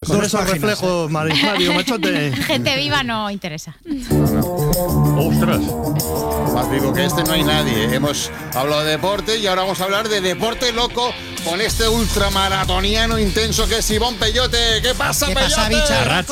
Con esos reflejos, Mario Machote. Gente viva no interesa. ¡Ostras! Más vivo que este no hay nadie. Hemos hablado de deporte y ahora vamos a hablar de deporte loco con este ultramaratoniano intenso que es Ivón Pellote. ¿Qué pasa, ¿Qué Pellote? pasa, bicharracos?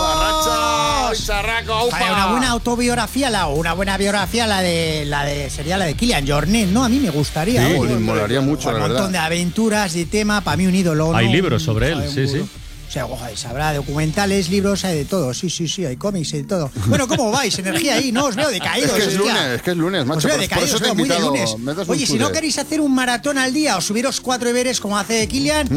Barracha, bicharraco, upa. Una buena autobiografía, una buena biografía, sería la de Kilian Jornet, ¿no? A mí me gustaría. Sí, molaría mucho, la verdad. Un montón de aventuras, de tema, para mí un ídolo. Hay ¿no? libros sobre él, sí. O sea, habrá documentales, libros, hay de todo. Sí, hay cómics, hay de todo. Bueno, ¿cómo vais? Energía ahí, ¿no? Os veo decaídos. Es que es lunes, macho. Os veo Por decaídos, eso te he muy de invitado. lunes. Oye, si no queréis hacer un maratón al día o subiros 4 Everest como hace Kilian,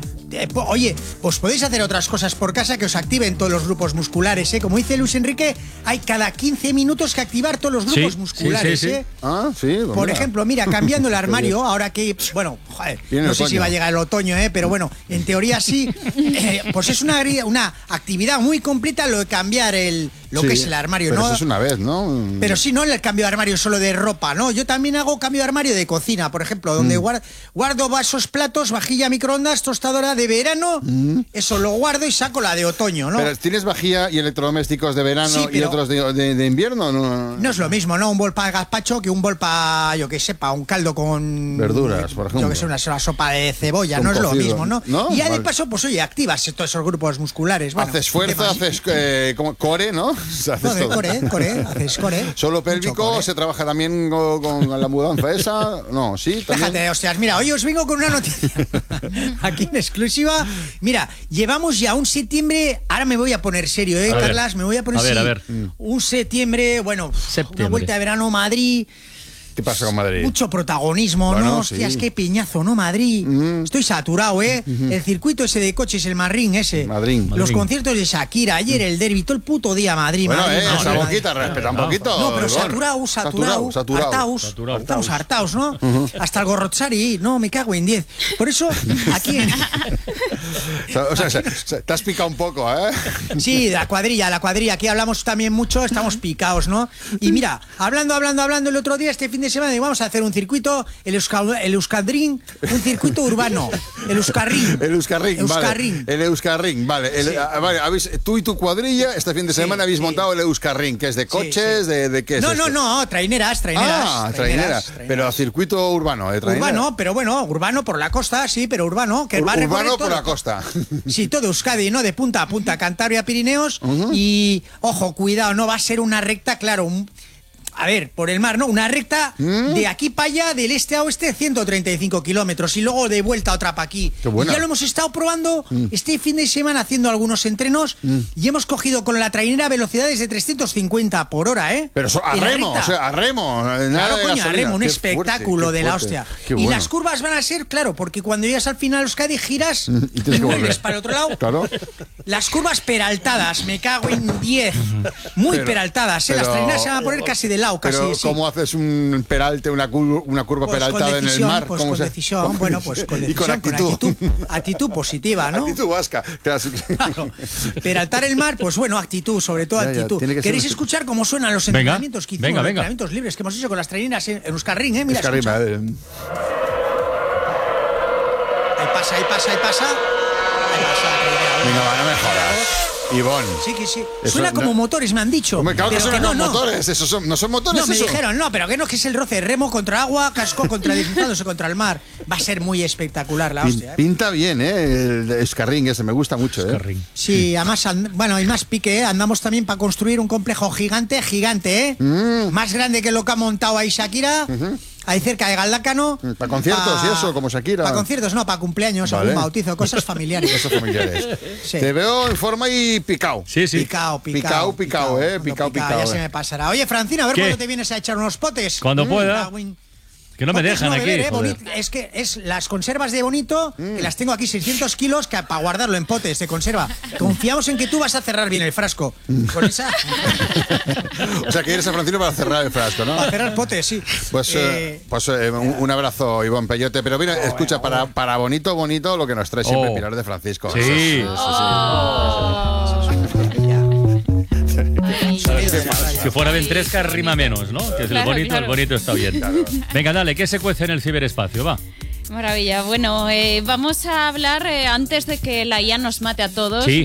oye, pues podéis hacer otras cosas por casa que os activen todos los grupos musculares, ¿eh? Como dice Luis Enrique, hay cada 15 minutos que activar todos los grupos musculares, sí. ¿eh? Ah, sí. Pues por mira. ejemplo, mira, cambiando el armario, ahora que, bueno, joder, no sé si va a llegar el otoño, pero bueno, en teoría sí, pues es una actividad muy completa lo de cambiar lo que es el armario, pero ¿no? eso es una vez, ¿no? Pero sí, no el cambio de armario solo de ropa, ¿no? Yo también hago cambio de armario de cocina, por ejemplo, donde guardo vasos, platos, vajilla, microondas, tostadora de verano, eso lo guardo y saco la de otoño, ¿no? Pero ¿tienes vajilla y electrodomésticos de verano Sí, y otros de invierno? No es lo mismo, ¿no? Un bol para gazpacho que un bol para, yo que sepa, un caldo con... verduras, por ejemplo. Yo que sé, una sopa de cebolla, Con no es lo cocido, mismo, ¿no? ¿no? Y ya de Vale. paso, pues oye, activas todos esos grupos musculares. Bueno, haces fuerza, haces como core, ¿no? O sea, haces no, todo. haces core. ¿Solo pélvico? core. ¿Se trabaja también con la mudanza esa? No, sí, también. Déjate de hostias. Mira, hoy os vengo con una noticia aquí en exclusiva. Mira, llevamos ya un septiembre. Ahora me voy a poner serio, Carlas. Me voy a poner serio. A ver. Un septiembre, bueno, una vuelta de verano Madrid. ¿Qué pasa con Madrid? Mucho protagonismo, Bueno, ¿no? Hostias, sí. qué peñazo, ¿no? Madrid. Estoy saturado, ¿eh? El circuito ese de coches, el Madrid ese. Madrid. Los conciertos de Shakira, ayer el derbi, todo el puto día Madrid. Bueno, Madrid, esa Madrid. boquita, respeta un poquito. No, pero Ivón. saturado. Estamos hartados, ¿no? Hasta el Gorrochari, no, me cago en 10. Por eso, aquí O sea, te has picado un poco, ¿eh? Sí, la cuadrilla, aquí hablamos también mucho, estamos picados, ¿no? Y mira, hablando el otro día, este fin de semana, vamos a hacer un circuito, el Euskadrin, un circuito urbano, el Euskarrin. El Euskarrin, vale. El Euskarrin, vale. Sí. Vale, tú y tu cuadrilla este fin de semana habéis montado el Euskarrin, que es de coches, ¿de qué es esto? No, traineras. Ah, trainera. Pero circuito urbano, de trainera. Urbano, pero bueno, urbano por la costa, sí, pero urbano, que va a recorrer urbano por todo. la costa. Sí, todo Euskadi, ¿no? De punta a punta, Cantabria, Pirineos. Y, ojo, cuidado, no va a ser una recta, claro, a ver, por el mar, ¿no? Una recta de aquí para allá, del este a oeste, 135 kilómetros. Y luego de vuelta otra para aquí. Qué buena. Y ya lo hemos estado probando este fin de semana haciendo algunos entrenos. Y hemos cogido con la trainera velocidades de 350 por hora, ¿eh? Pero a En la remo, recta. o sea, a remo. Claro, coño, a remo, un Qué espectáculo fuerte, de qué la fuerte. hostia. Qué Y bueno. las curvas van a ser, claro, porque cuando llegas al final Euskadi giras Y tienes que vuelves volver. para el otro lado. Claro. Las curvas peraltadas, me cago en 10. Muy peraltadas, las traineras se van a poner casi de lado, casi. Pero, Sí. ¿cómo haces un peralte, una curva Pues peraltada con en el decisión, mar? pues ¿Cómo con se- decisión, bueno, pues con Y con decisión, actitud. actitud positiva, ¿no? Actitud vasca. Claro. Claro. Peraltar el mar, pues bueno, actitud, sobre todo Ya, actitud. tiene que ser ¿Queréis un- escuchar cómo suenan los Venga, entrenamientos que hicimos, venga. los entrenamientos libres que hemos hecho con las traineras en Euskarrin, Mira, Euskarrin, escucha. vale. Ahí pasa. Venga, va, no me jodas. Ivón. Sí, que sí. Eso Suena no- como motores, me han dicho. Hombre, claro que Pero son no, los no. motores. Esos no son motores, No, me eso. dijeron, no, pero que no, que es el roce, remo contra agua, casco contra deslizándose contra el mar. Va a ser muy espectacular la hostia, ¿eh? Pinta bien, el Euskarrin ese, me gusta mucho, Euskarrin. Sí, además, hay más pique, ¿eh? Andamos también para construir un complejo gigante, ¿eh? Más grande que lo que ha montado ahí Shakira, ahí cerca de Galdácano. ¿Para conciertos y eso, como Shakira? Para conciertos, no, para cumpleaños, Vale. algún bautizo, cosas familiares. Cosas familiares. Sí. Te veo en forma y picao. Sí. Picao, Picao, ya se me pasará. Oye, Francina, a ver ¿Qué? cuándo te vienes a echar unos potes. Cuando pueda. Que no me Potes dejan beber, aquí, joder. Es que es las conservas de Bonito, que las tengo aquí 600 kilos para guardarlo en potes de conserva. Confiamos en que tú vas a cerrar bien el frasco. Con esa. O sea, que eres a Francino para cerrar el frasco, ¿no? Para cerrar potes, sí. Pues un abrazo, Ivón Pellote. Pero mira, escucha, para bonito lo que nos trae siempre Pilar de Francisco. Sí. Si fuera Ventresca rima menos, ¿no? Que es Claro, el claro. bonito está bien. Venga, dale, ¿qué se cuece en el ciberespacio? Va. Maravilla. Bueno, vamos a hablar antes de que la IA nos mate a todos. Sí.